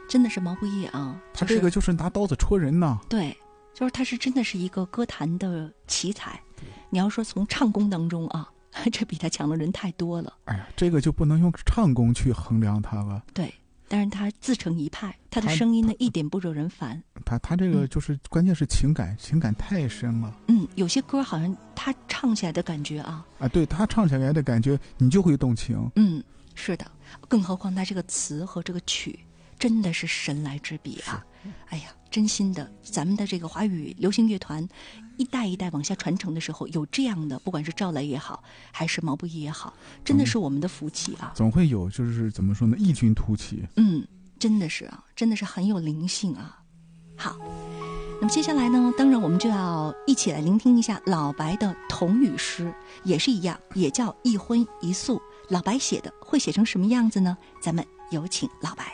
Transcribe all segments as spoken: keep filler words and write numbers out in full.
真的是毛不易啊， 他这个就是拿刀子戳人呐。 对，就是他是真的是一个歌坛的奇才。你要说从唱功当中啊，这比他强的人太多了。 哎呀，这个就不能用唱功去衡量他了。 对，但是他自成一派，他的声音呢一点不惹人烦。 他他这个就是、嗯、关键是情感，情感太深了。 嗯，有些歌好像他唱起来的感觉啊， 啊，对他唱起来的感觉，你就会动情。 嗯，是的，更何况他这个词和这个曲真的是神来之笔啊！哎呀，真心的，咱们的这个华语流行乐团一代一代往下传承的时候，有这样的，不管是赵雷也好，还是毛不易也好，真的是我们的福气啊！ 总会有，就是怎么说呢，异军突起。 嗯，真的是啊，真的是很有灵性啊。好，那么接下来呢，当然我们就要一起来聆听一下老白的童语诗，也是一样，也叫一荤一素。老白写的会写成什么样子呢？咱们有请老白。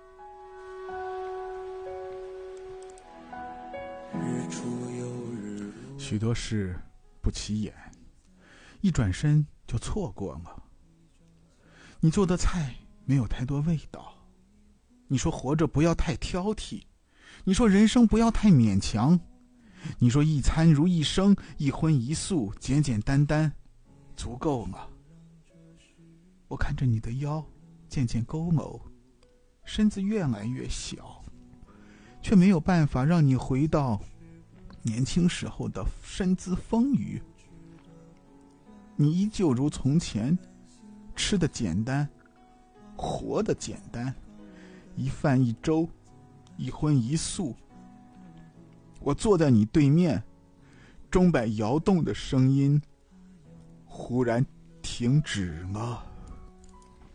许多事不起眼，一转身就错过了。你做的菜没有太多味道，你说活着不要太挑剔，你说人生不要太勉强，你说一餐如一生，一荤一素，简简单单足够了。我看着你的腰渐渐佝偻，身子越来越小，却没有办法让你回到年轻时候的身姿丰腴。你依旧如从前，吃的简单，活的简单，一饭一粥，一荤一素。我坐在你对面，钟摆摇动的声音忽然停止了。